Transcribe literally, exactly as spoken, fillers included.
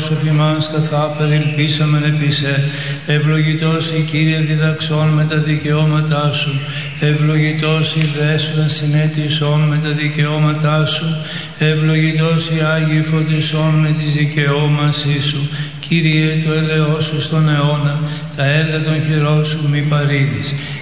σου εφημάς καθά περιλπίσαμεν επί σε. Ευλογητός η Κύριε διδαξών με τα δικαιώματά σου. Ευλογητός η Δέσποινα συνέτησόν με τα δικαιώματά σου. Ευλογητός οι Άγιοι φωτισόν με τις δικαιώμασή σου. Κύριε, το έλεος σου στον αιώνα, τα έργα των χειρών σου μη παρήδεις.